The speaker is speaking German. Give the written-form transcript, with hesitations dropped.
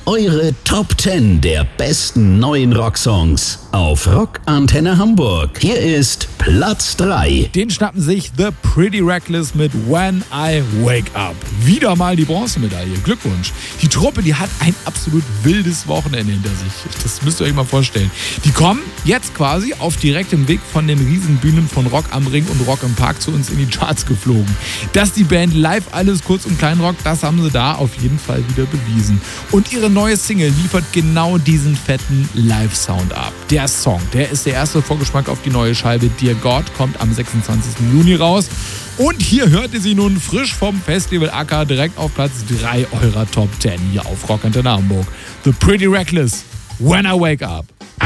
Eure Top 10 der besten neuen Rocksongs auf Rock Antenne Hamburg. Hier ist Platz 3. Den schnappen sich The Pretty Reckless mit When I Wake Up. Wieder mal die Bronzemedaille. Glückwunsch. Die Truppe, die hat ein absolut wildes Wochenende hinter sich. Das müsst ihr euch mal vorstellen. Die kommen jetzt quasi auf direktem Weg von den Riesenbühnen von Rock am Ring und Rock im Park zu uns in die Charts geflogen. Dass die Band live alles kurz und klein rockt, das haben sie da auf jeden Fall wieder bewiesen. Und ihre neue Single liefert genau diesen fetten Live-Sound ab. Der Song, der ist der erste Vorgeschmack auf die neue Scheibe Dear God, kommt am 26. Juni raus. Und hier hört ihr sie nun frisch vom Festival Acker direkt auf Platz 3 eurer Top 10 hier auf Rock Antenne Hamburg. The Pretty Reckless, When I Wake Up.